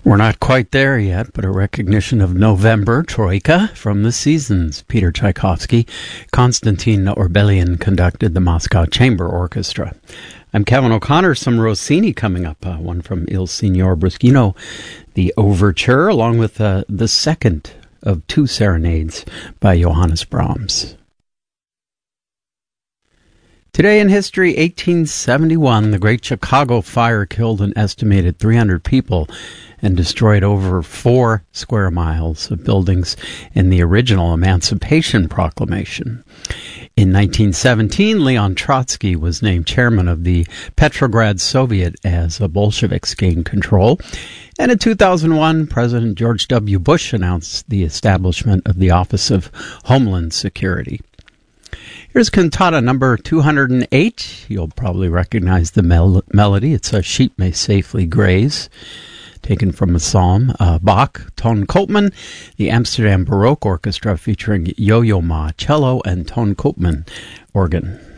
We're not quite there yet, but a recognition of November, Troika, from the Seasons. Peter Tchaikovsky. Konstantin Orbelian conducted the Moscow Chamber Orchestra. I'm Kevin O'Connor. Some Rossini coming up. One from Il Signor Bruschino, the Overture, along with the second of two serenades by Johannes Brahms. Today in history, 1871, the Great Chicago Fire killed an estimated 300 people and destroyed over 4 square miles of buildings in the original Emancipation Proclamation. In 1917, Leon Trotsky was named chairman of the Petrograd Soviet as the Bolsheviks gained control. And in 2001, President George W. Bush announced the establishment of the Office of Homeland Security. Here's cantata number 208. You'll probably recognize the melody. It's A Sheep May Safely Graze, taken from a psalm. Bach, Ton Koopman, the Amsterdam Baroque Orchestra featuring Yo-Yo Ma, cello, and Ton Koopman, organ.